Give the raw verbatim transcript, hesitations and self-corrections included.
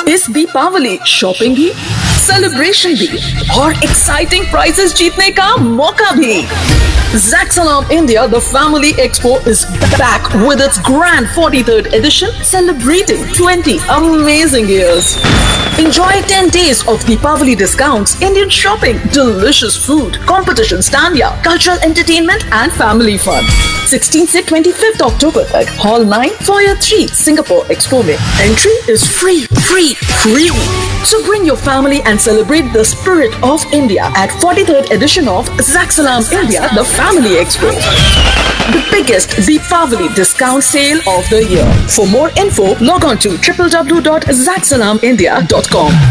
इस दीपावली शॉपिंग भी, सेलिब्रेशन भी और एक्साइटिंग प्राइजेस जीतने का मौका भी। Zaxalam India, the Family Expo, is back with its grand forty-third edition, celebrating twenty amazing years. Enjoy ten days of Deepavali discounts, Indian shopping, delicious food, competition stanya, cultural entertainment and family fun. sixteenth से twenty-fifth October तक Hall nine, Foyer three, Singapore Expo में. Entry is free, free, free. So bring your family and celebrate the spirit of India at forty-third edition of Zaxalam India, the Family Expo. The biggest Deepavali discount sale of the year. For more info, log on to w w w dot zaxalam india dot com.